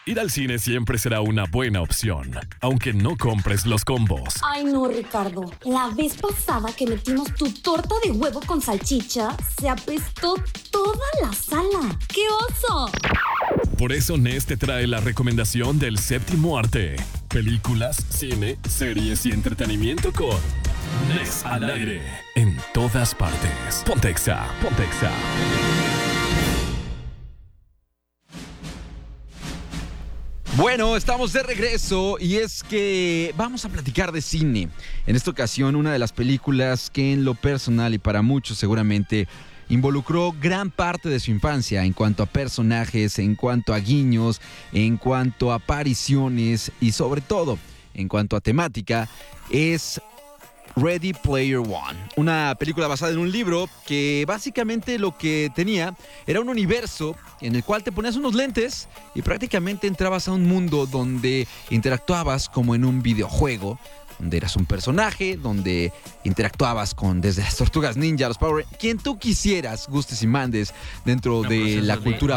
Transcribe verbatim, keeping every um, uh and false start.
Ir al cine siempre será una buena opción, aunque no compres los combos. Ay, no, Ricardo. La vez pasada que metimos tu torta de huevo con salchicha, se apestó toda la sala. ¡Qué oso! Por eso Nes te trae la recomendación del séptimo arte. Películas, cine, series y entretenimiento con Nes al aire. En todas partes. Pontexa, Pontexa. Bueno, estamos de regreso y es que vamos a platicar de cine. En esta ocasión, una de las películas que en lo personal y para muchos seguramente involucró gran parte de su infancia en cuanto a personajes, en cuanto a guiños, en cuanto a apariciones y sobre todo en cuanto a temática, es Ready Player One, una película basada en un libro que básicamente lo que tenía era un universo en el cual te ponías unos lentes y prácticamente entrabas a un mundo donde interactuabas como en un videojuego, donde eras un personaje, donde interactuabas con desde las Tortugas Ninja, los Power Rangers, quien tú quisieras, gustes y mandes dentro de la cultura